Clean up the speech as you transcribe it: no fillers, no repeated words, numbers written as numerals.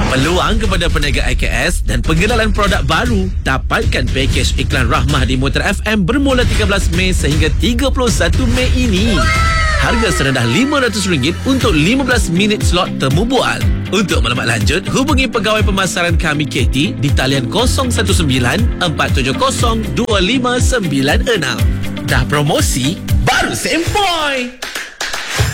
Peluang kepada peniaga IKS dan pengenalan produk baru. Dapatkan pakej iklan Rahmah di Mutar FM bermula 13 Mei sehingga 31 Mei ini. Harga serendah RM500 untuk 15 minit slot temu bual. Untuk maklumat lanjut, hubungi pegawai pemasaran kami KT di talian 019-470-2596. Dah promosi, baru sempoi.